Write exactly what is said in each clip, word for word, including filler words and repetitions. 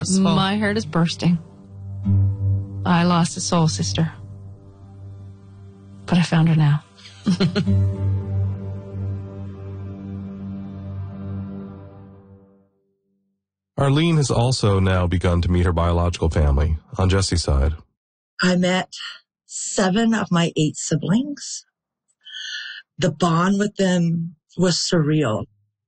My heart is bursting. I lost a soul sister. But I found her now. Arlene has also now begun to meet her biological family on Jesse's side. I met seven of my eight siblings. The bond with them was surreal.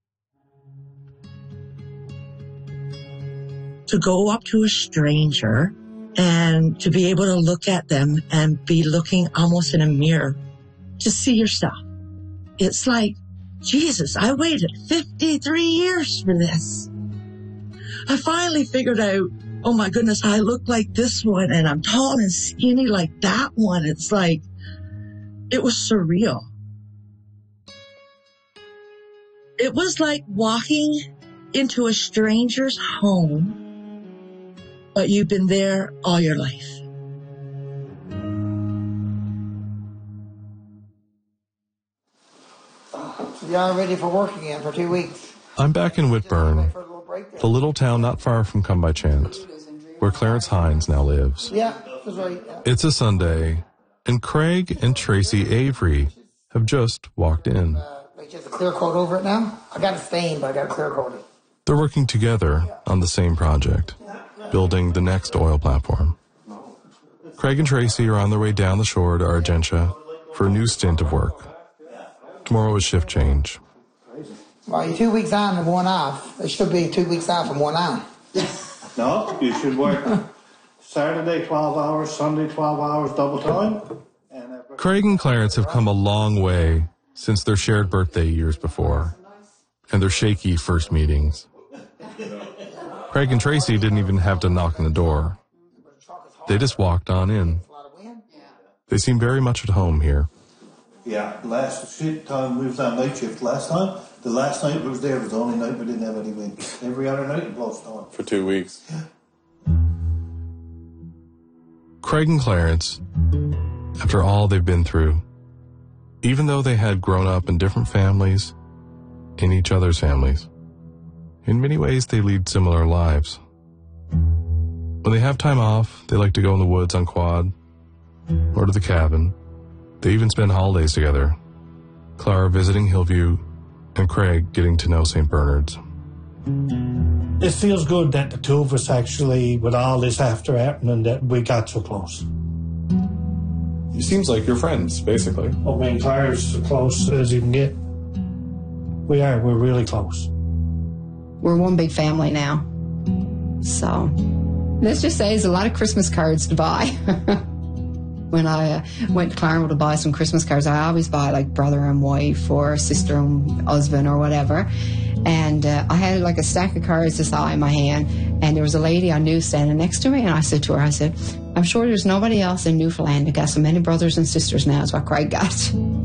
To go up to a stranger and to be able to look at them and be looking almost in a mirror to see yourself. It's like, Jesus, I waited fifty-three years for this. I finally figured out, oh my goodness, I look like this one and I'm tall and skinny like that one. It's like, it was surreal. It was like walking into a stranger's home, but you've been there all your life. Y'all ready for work again for two weeks? I'm back in Whitburn, the little town not far from Come By Chance, where Clarence Hines now lives. Yeah, that's right. Yeah. It's a Sunday, and Craig and Tracy Avery have just walked in. Uh, like just a clear coat over it now? I got a stain, but I got a clear coat it. They're working together on the same project, building the next oil platform. Craig and Tracy are on their way down the shore to Argentia for a new stint of work. Tomorrow is shift change. Well, you're two weeks on and one off. It should be two weeks off and one on. No, you should work Saturday twelve hours, Sunday twelve hours, double time. Craig and Clarence have come a long way since their shared birthday years before, and their shaky first meetings. Craig and Tracy didn't even have to knock on the door. They just walked on in. They seem very much at home here. Yeah, last time we was on night shift last time, the last night we was there was the only night we didn't have any wind. Every other night it blows storm. For two weeks. Yeah. Craig and Clarence, after all they've been through, even though they had grown up in different families, in each other's families, in many ways they lead similar lives. When they have time off, they like to go in the woods on quad, or to the cabin. They even spend holidays together, Clara visiting Hillview and Craig getting to know Saint Bernard's. It feels good that the two of us actually, with all this after happening, that we got so close. It seems like you're friends, basically. Well, me and Clara's as close as you can get. We are, we're really close. We're one big family now. So, let's just say there's a lot of Christmas cards to buy. When I uh, went to Claremont to buy some Christmas cards, I always buy like brother and wife or sister and husband or whatever. And uh, I had like a stack of cards this high in my hand, and there was a lady I knew standing next to me, and I said to her, I said, I'm sure there's nobody else in Newfoundland that got so many brothers and sisters now as what Craig got.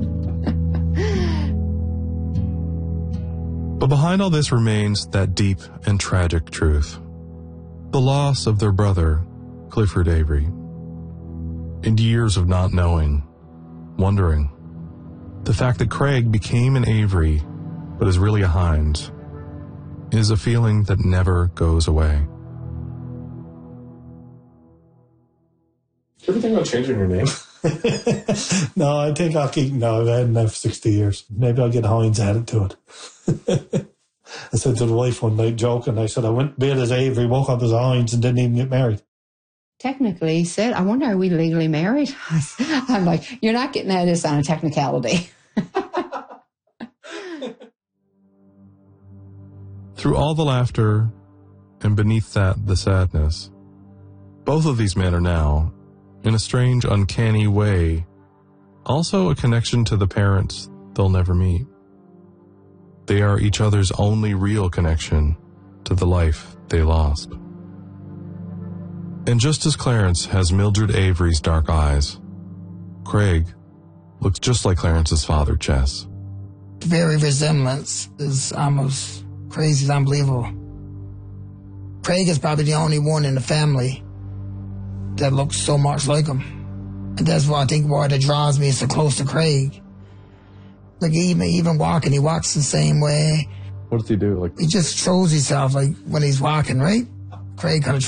But behind all this remains that deep and tragic truth. The loss of their brother, Clifford Avery. And years of not knowing, wondering. The fact that Craig became an Avery, but is really a Hines, is a feeling that never goes away. You ever think about changing your name? No, I think I'll keep, no, I've had enough for sixty years. Maybe I'll get Hines added to it. I said to the wife one night, joking, I said, I went to bed as Avery, woke up as Hines, and didn't even get married. Technically, he said, I wonder, are we legally married? I'm like, you're not getting out of this on a technicality. Through all the laughter, and beneath that, the sadness, both of these men are now, in a strange, uncanny way, also a connection to the parents they'll never meet. They are each other's only real connection to the life they lost. And just as Clarence has Mildred Avery's dark eyes, Craig looks just like Clarence's father, Chess. The very resemblance is almost crazy, it's unbelievable. Craig is probably the only one in the family that looks so much like him. And that's why I think why that draws me so close to Craig. Like even even walking, he walks the same way. What does he do? Like he just throws himself like when he's walking, right? Craig kind of